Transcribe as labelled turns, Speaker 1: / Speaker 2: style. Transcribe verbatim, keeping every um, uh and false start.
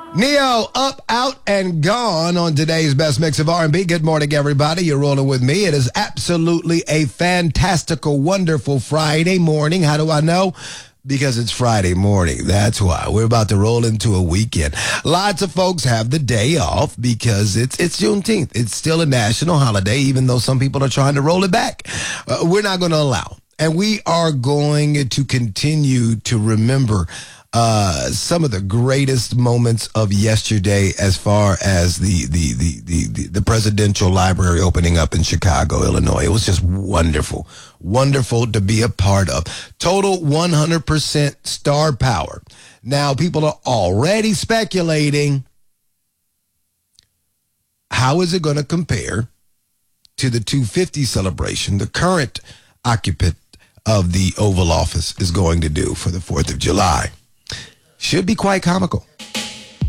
Speaker 1: Neo, up, out, and gone on today's best mix of R and B. Good morning, everybody. You're rolling with me. It is absolutely a fantastical, wonderful Friday morning. How do I know? Because it's Friday morning. That's why. We're about to roll into a weekend. Lots of folks have the day off because it's it's Juneteenth. It's still a national holiday, even though some people are trying to roll it back. Uh, we're not going to allow. And we are going to continue to remember Uh, some of the greatest moments of yesterday as far as the, the, the, the, the, the presidential library opening up in Chicago, Illinois. It was just wonderful, wonderful to be a part of. Total one hundred percent star power. Now, people are already speculating, how is it going to compare to the two fifty celebration the current occupant of the Oval Office is going to do for the fourth of July? Should be quite comical.